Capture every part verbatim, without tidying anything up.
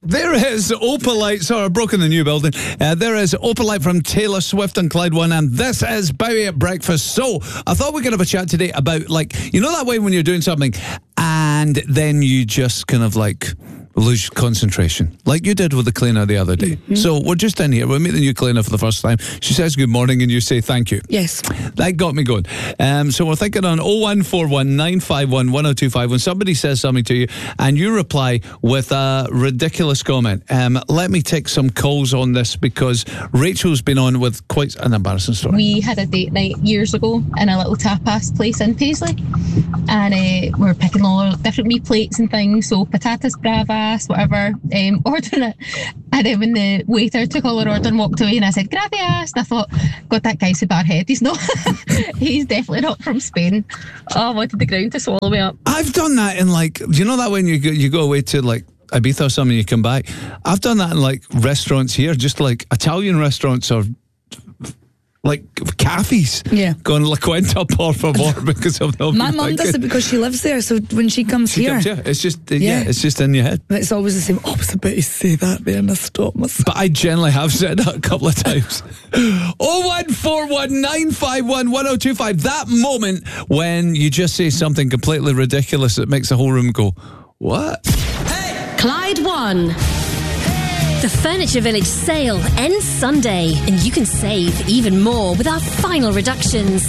There is Opalite, sorry, I've broken the new building. Uh, there is Opalite from Taylor Swift and Clyde One, and this is Bowie at Breakfast. So, I thought we could have a chat today about, like, you know that way when you're doing something and then you just kind of like lose concentration, like you did with the cleaner the other day. Mm-hmm. So we're just in here, we meet the new cleaner for the first time. She says good morning and you say thank you. Yes. That got me going. Um, so we're thinking on oh one four one, nine five one, one oh two five when somebody says something to you and you reply with a ridiculous comment. Um, let me take some calls on this because Rachel's been on with quite an embarrassing story. We had a date night years ago in a little tapas place in Paisley, and uh, we were picking all different wee plates and things, so patatas bravas, whatever, um, ordering it. And then when the waiter took all our order and walked away and I said, gracias, and I thought, God, that guy's a bad head. He's not, he's definitely not from Spain. Oh, I wanted the ground to swallow me up. I've done that in like, do you know that when you go, you go away to like Ibiza or something, you come back? I've done that in like restaurants here, just like Italian restaurants or like cafes. Yeah. Going La Cuenta, por favor, because of the My mum does it because she lives there, so when she comes she here. Comes, yeah, it's just, uh, yeah. Yeah. it's just in your head. It's always the same. Oh, I was about to say that there and I stopped myself. But I generally have said that a couple of times. oh one four one, nine five one, one oh two five. That moment when you just say something completely ridiculous that makes the whole room go, what? Hey! Clyde One. The Furniture Village sale ends Sunday, and you can save even more with our final reductions.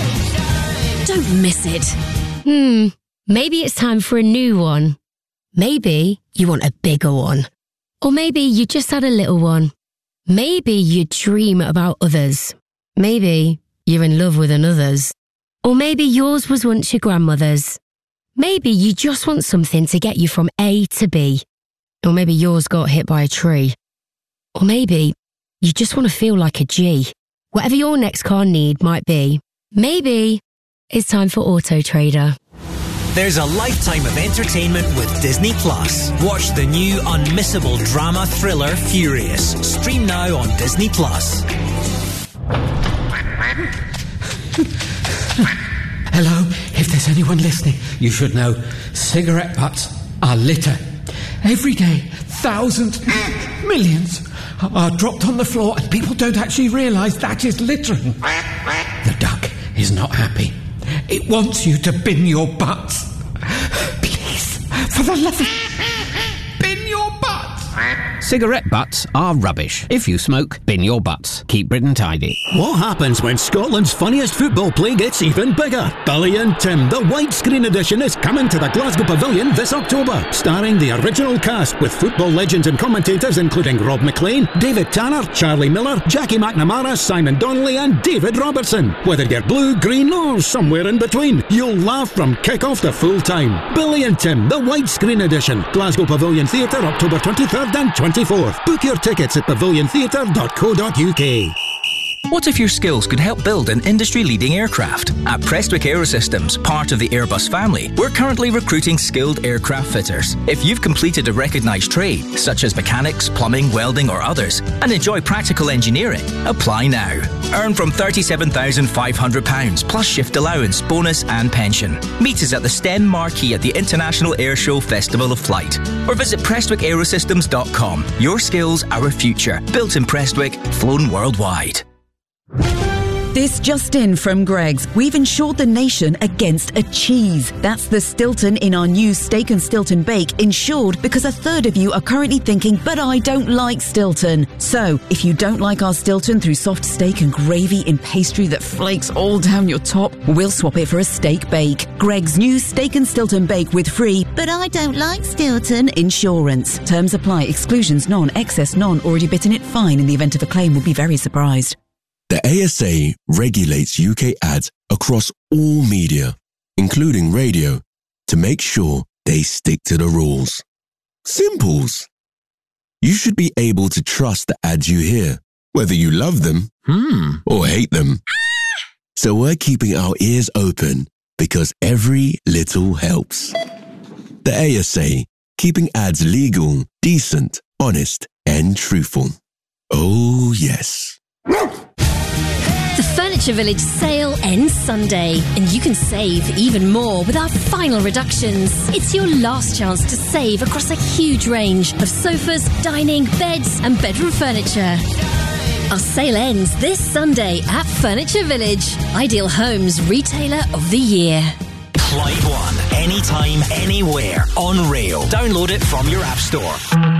Don't miss it. Hmm, maybe it's time for a new one. Maybe you want a bigger one. Or maybe you just had a little one. Maybe you dream about others. Maybe you're in love with another's. Or maybe yours was once your grandmother's. Maybe you just want something to get you from A to B. Or maybe yours got hit by a tree. Or maybe you just want to feel like a G. Whatever your next car need might be, maybe it's time for Auto Trader. There's a lifetime of entertainment with Disney Plus. Watch the new unmissable drama thriller Furious. Stream now on Disney Plus. Hello, if there's anyone listening, you should know cigarette butts are litter. Every day, thousands, millions are dropped on the floor and people don't actually realise that is littering. The duck is not happy. It wants you to bin your butts. Please, for the love of... bin your butts. Cigarette butts are rubbish. If you smoke, bin your butts. Keep Britain tidy. What happens when Scotland's funniest football play gets even bigger? Billy and Tim, the widescreen edition, is coming to the Glasgow Pavilion this October, starring the original cast with football legends and commentators including Rob McLean, David Tanner, Charlie Miller, Jackie McNamara, Simon Donnelly and David Robertson. Whether you're blue, green or somewhere in between, you'll laugh from kick-off to full-time. Billy and Tim, the widescreen edition. Glasgow Pavilion Theatre, October twenty-third and twenty-fourth. Book your tickets at pavilion theatre dot co dot uk. What if your skills could help build an industry-leading aircraft? At Prestwick Aerosystems, part of the Airbus family, we're currently recruiting skilled aircraft fitters. If you've completed a recognised trade, such as mechanics, plumbing, welding or others, and enjoy practical engineering, apply now. Earn from thirty-seven thousand five hundred pounds, plus shift allowance, bonus and pension. Meet us at the STEM Marquee at the International Airshow Festival of Flight. Or visit prestwick aerosystems dot com. Your skills, our future. Built in Prestwick, flown worldwide. This just in from Greggs. We've insured the nation against a cheese. That's the Stilton in our new Steak and Stilton Bake, insured because a third of you are currently thinking, but I don't like Stilton. So, if you don't like our Stilton through soft steak and gravy in pastry that flakes all down your top, we'll swap it for a steak bake. Greggs' new Steak and Stilton Bake with free, but I don't like Stilton insurance. Terms apply. Exclusions none. Excess none. Already bitten it fine. In the event of a claim, will be very surprised. The A S A regulates U K ads across all media, including radio, to make sure they stick to the rules. Simples. You should be able to trust the ads you hear, whether you love them hmm. or hate them. So we're keeping our ears open because every little helps. The A S A, keeping ads legal, decent, honest, and truthful. Oh, yes. The Furniture Furniture Village sale ends Sunday, and you can save even more with our final reductions. It's your last chance to save across a huge range of sofas, dining, beds and bedroom furniture. Our sale ends this Sunday at Furniture Village, Ideal Homes Retailer of the Year. Clyde One, anytime, anywhere, on rail. Download it from your app store.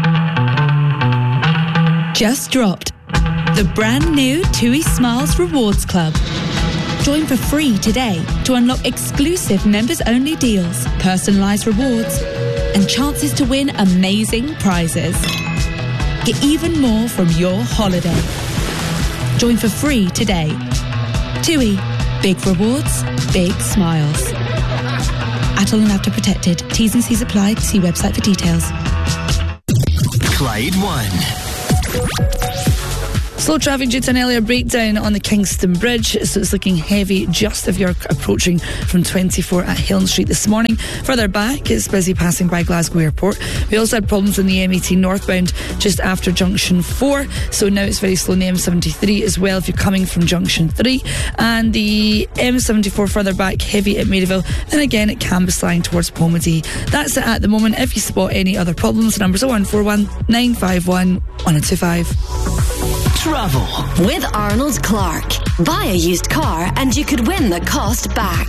Just dropped the brand new TUI Smiles Rewards Club. Join for free today to unlock exclusive members-only deals, personalised rewards, and chances to win amazing prizes. Get even more from your holiday. Join for free today. TUI, big rewards, big smiles. At all and after protected. T's and C's apply. See website for details. Clyde One. Slow traffic due to an earlier breakdown on the Kingston Bridge, so it's looking heavy just if you're approaching from twenty-four at Hilton Street this morning. Further back, it's busy passing by Glasgow Airport. We also had problems in the M eighteen northbound just after Junction four, so now it's very slow in the M seventy-three as well if you're coming from Junction three. And the M seventy-four further back, heavy at Maryville, and again it can be sliding towards Pomedy. That's it at the moment. If you spot any other problems, the numbers are one four one, nine five one, one two five. Travel with Arnold Clark. Buy a used car and you could win the cost back.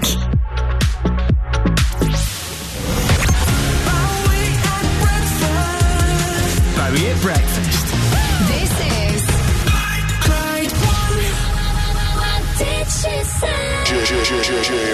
Bowie at breakfast. This is Clyde One. What did she say?